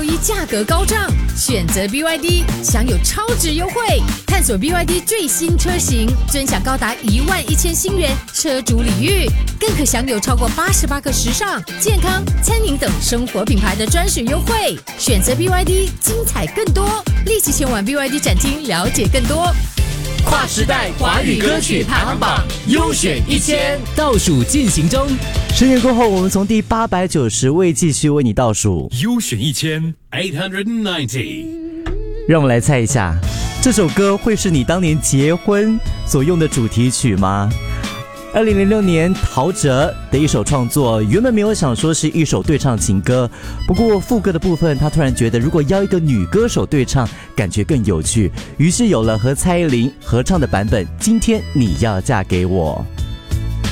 一价格高涨，选择 BYD 享有超值优惠，探索 BYD 最新车型，尊享高达11000新元车主礼遇，更可享有超过88个时尚、健康、餐饮等生活品牌的专属优惠。选择 BYD， 精彩更多，立即前往 BYD 展厅了解更多。 跨时代华语歌曲排行榜优选1000倒数进行中。 10年过后，我们从第890位继续为你倒数优选890。 让我们来猜一下，这首歌会是你当年结婚所用的主题曲吗？2006年陶喆的一首创作，原本没有想说是一首对唱情歌，不过副歌的部分他突然觉得如果邀一个女歌手对唱感觉更有趣，于是有了和蔡依林合唱的版本《今天你要嫁给我》。